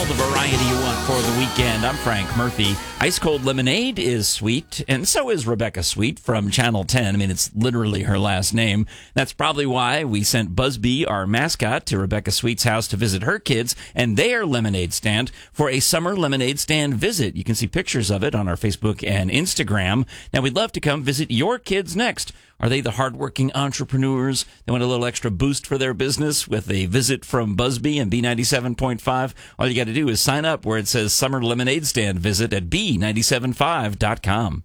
all the variety you want for the weekend. I'm Frank Murphy. Ice Cold Lemonade is sweet, and so is Rebecca Sweet from Channel 10. I mean, it's literally her last name. That's probably why we sent Busby, our mascot, to Rebecca Sweet's house to visit her kids and their lemonade stand for a summer lemonade stand visit. You can see pictures of it on our Facebook and Instagram. Now, we'd love to come visit your kids next. Are they the hardworking entrepreneurs that want a little extra boost for their business with a visit from Busby and B97.5? All you got to do is sign up where it says Summer Lemonade Stand Visit at B975.com.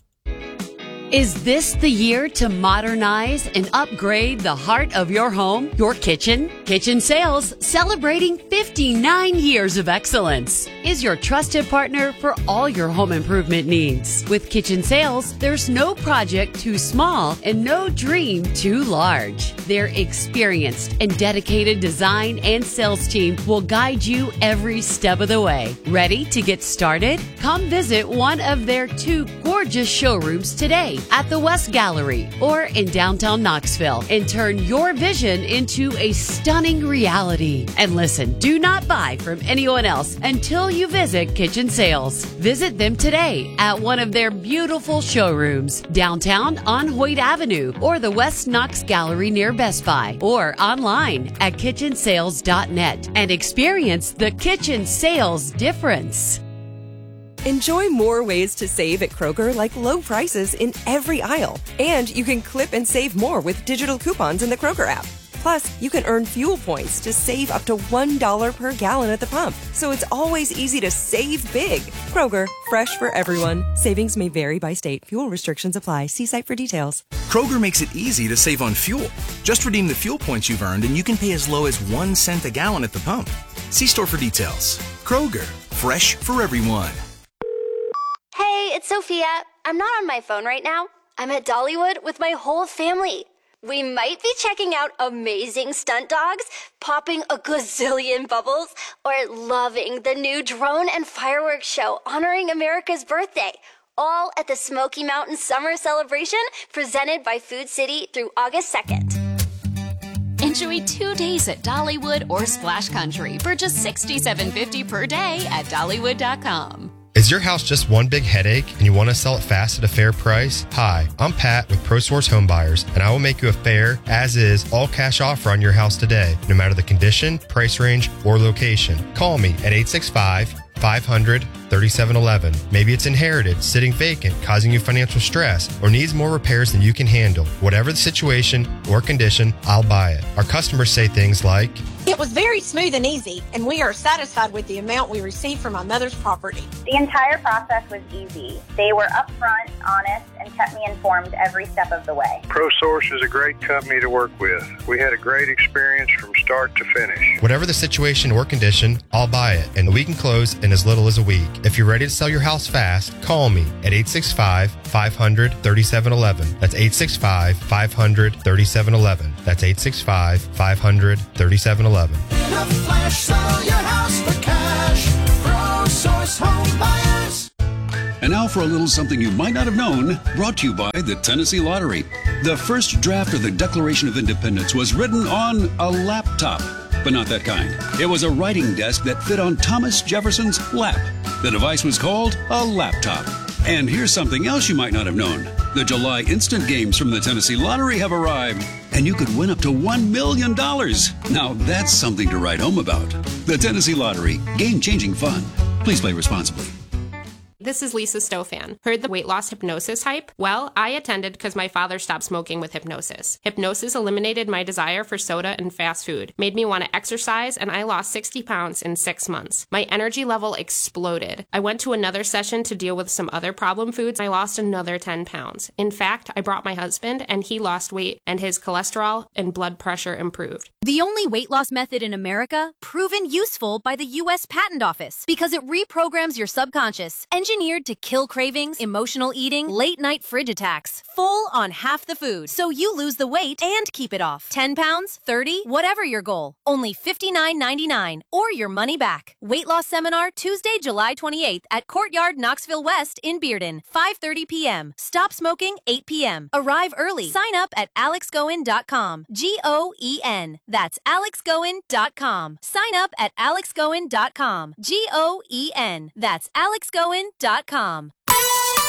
Is this the year to modernize and upgrade the heart of your home, your kitchen? Kitchen Sales, celebrating 59 years of excellence, is your trusted partner for all your home improvement needs. With Kitchen Sales, there's no project too small and no dream too large. Their experienced and dedicated design and sales team will guide you every step of the way. Ready to get started? Come visit one of their 2 gorgeous showrooms today at the West Gallery or in downtown Knoxville and turn your vision into a stunning reality. And listen, do not buy from anyone else until you visit Kitchen Sales. Visit them today at one of their beautiful showrooms downtown on Hoyt Avenue or the West Knox Gallery near Best Buy or online at kitchensales.net and experience the Kitchen Sales difference. Enjoy more ways to save at Kroger, like low prices in every aisle. And you can clip and save more with digital coupons in the Kroger app. Plus, you can earn fuel points to save up to $1 per gallon at the pump. So it's always easy to save big. Kroger, fresh for everyone. Savings may vary by state. Fuel restrictions apply. See site for details. Kroger makes it easy to save on fuel. Just redeem the fuel points you've earned and you can pay as low as 1 cent a gallon at the pump. See store for details. Kroger, fresh for everyone. Hey, it's Sophia. I'm not on my phone right now. I'm at Dollywood with my whole family. We might be checking out amazing stunt dogs, popping a gazillion bubbles, or loving the new drone and fireworks show honoring America's birthday. All at the Smoky Mountain Summer Celebration presented by Food City through August 2nd. Enjoy 2 days at Dollywood or Splash Country for just $67.50 per day at Dollywood.com. Is your house just one big headache and you want to sell it fast at a fair price? Hi, I'm Pat with ProSource Home Buyers, and I will make you a fair, as-is, all-cash offer on your house today, no matter the condition, price range, or location. Call me at 865-500-3711. Maybe it's inherited, sitting vacant, causing you financial stress, or needs more repairs than you can handle. Whatever the situation or condition, I'll buy it. Our customers say things like, "It was very smooth and easy, and we are satisfied with the amount we received from my mother's property." The entire process was easy. They were upfront, honest, and kept me informed every step of the way. ProSource is a great company to work with. We had a great experience from start to finish. Whatever the situation or condition, I'll buy it, and we can close in as little as a week. If you're ready to sell your house fast, call me at 865-500-3711. That's 865-500-3711. That's 865-500-3711. In a flash, sell your house for cash. ProSource Home Buyers. And now for a little something you might not have known, brought to you by the Tennessee Lottery. The first draft of the Declaration of Independence was written on a laptop, but not that kind. It was a writing desk that fit on Thomas Jefferson's lap. The device was called a laptop. And here's something else you might not have known. The July instant games from the Tennessee Lottery have arrived, and you could win up to $1 million. Now that's something to write home about. The Tennessee Lottery, game-changing fun. Please play responsibly. This is Lisa Stofan. Heard the weight loss hypnosis hype? Well, I attended because my father stopped smoking with hypnosis. Hypnosis eliminated my desire for soda and fast food, made me want to exercise, and I lost 60 pounds in 6 months. My energy level exploded. I went to another session to deal with some other problem foods. I lost another 10 pounds. In fact, I brought my husband, and he lost weight, and his cholesterol and blood pressure improved. The only weight loss method in America proven useful by the U.S. Patent Office because it reprograms your subconscious, engineers Engineered to kill cravings, emotional eating, late night fridge attacks. Full on half the food, so you lose the weight and keep it off. 10 pounds, 30, whatever your goal. Only $59.99 or your money back. Weight loss seminar Tuesday, July 28th at Courtyard Knoxville West in Bearden, 5:30 p.m. Stop smoking 8 p.m. Arrive early. Sign up at alexgoen.com. GOEN. That's alexgoen.com. Sign up at alexgoen.com. GOEN. That's alexgoen.com.